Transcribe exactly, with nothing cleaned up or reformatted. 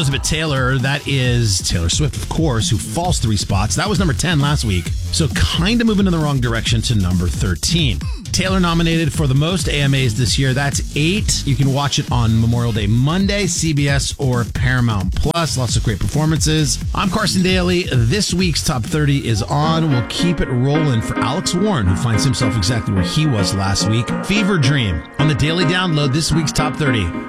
Elizabeth Taylor, that is Taylor Swift, of course, who falls three spots. That was number ten last week, so kind of moving in the wrong direction to number thirteen. Taylor nominated for the most A M As this year. That's eight. You can watch it on Memorial Day Monday, C B S or Paramount Plus. Lots of great performances. I'm Carson Daly. This week's Top thirty is on. We'll keep it rolling for Alex Warren, who finds himself exactly where he was last week. Fever Dream on the Daily Download, this week's Top thirty.